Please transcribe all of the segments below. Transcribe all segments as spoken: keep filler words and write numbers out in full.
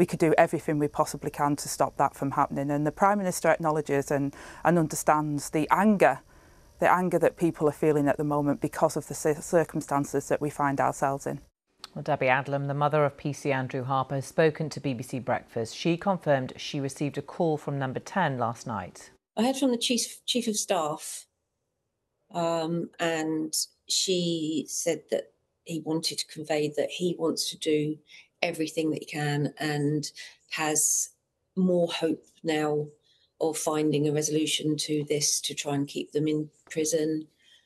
we could do everything we possibly can to stop that from happening. And the Prime Minister acknowledges and, and understands the anger, the anger that people are feeling at the moment because of the circumstances that we find ourselves in. Well, Debbie Adlam, the mother of P C Andrew Harper, has spoken to B B C Breakfast. She confirmed she received a call from Number ten last night. I heard from the Chief, Chief of Staff um, and she said that he wanted to convey that he wants to do everything that he can and has more hope now of finding a resolution to this to try and keep them in prison.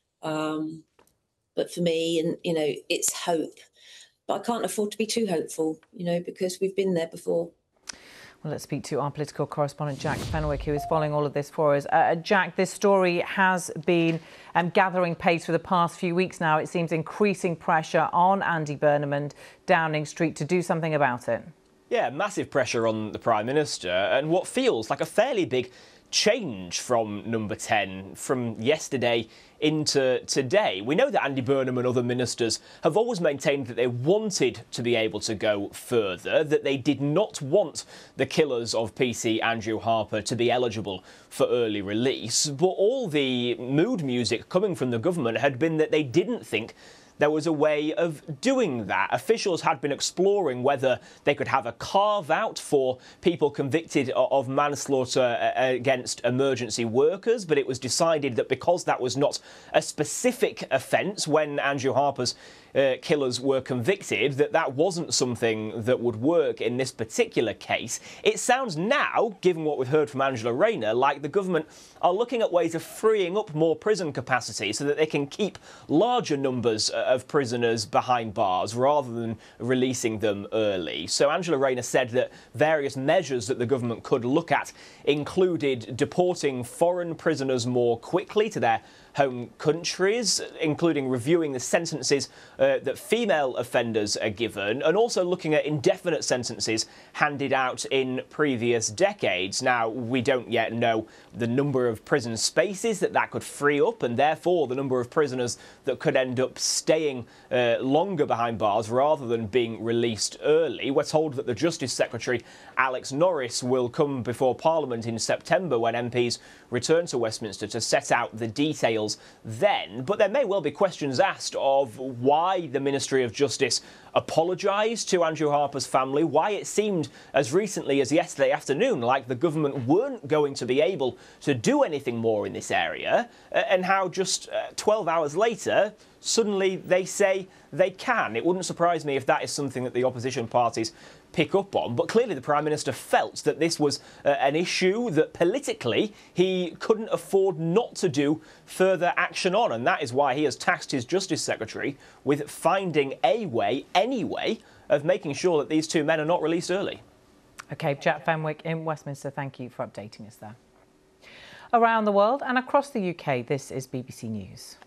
Um, but for me, and you know, it's hope. But I can't afford to be too hopeful, you know, because we've been there before. Well, let's speak to our political correspondent, Jack Fenwick, who is following all of this for us. Uh, Jack, this story has been um, gathering pace for the past few weeks now. It seems increasing pressure on Andy Burnham and Downing Street to do something about it. Yeah, massive pressure on the Prime Minister and what feels like a fairly big change from Number ten from yesterday into today. We know that Andy Burnham and other ministers have always maintained that they wanted to be able to go further, that they did not want the killers of P C Andrew Harper to be eligible for early release. But all the mood music coming from the government had been that they didn't think there was a way of doing that. Officials had been exploring whether they could have a carve-out for people convicted of manslaughter against emergency workers, but it was decided that because that was not a specific offence when Andrew Harper's Uh, killers were convicted, that that wasn't something that would work in this particular case. It sounds now, given what we've heard from Angela Rayner, like the government are looking at ways of freeing up more prison capacity so that they can keep larger numbers of prisoners behind bars rather than releasing them early. So Angela Rayner said that various measures that the government could look at included deporting foreign prisoners more quickly to their home countries, including reviewing the sentences uh, that female offenders are given, and also looking at indefinite sentences handed out in previous decades. Now, we don't yet know the number of prison spaces that that could free up, and therefore the number of prisoners that could end up staying uh, longer behind bars rather than being released early. We're told that the Justice Secretary, Alex Norris, will come before Parliament in September when M Ps return to Westminster to set out the details then, but there may well be questions asked of why the Ministry of Justice apologised to Andrew Harper's family, why it seemed as recently as yesterday afternoon like the government weren't going to be able to do anything more in this area, and how just uh, twelve hours later suddenly they say they can. It wouldn't surprise me if that is something that the opposition parties pick up on, but clearly the Prime Minister felt that this was uh, an issue that politically he couldn't afford not to do further action on, and that is why he has tasked his Justice Secretary with finding a way, any way, of making sure that these two men are not released early. OK, Jack Fenwick in Westminster, thank you for updating us there. Around the world and across the U K, this is B B C News.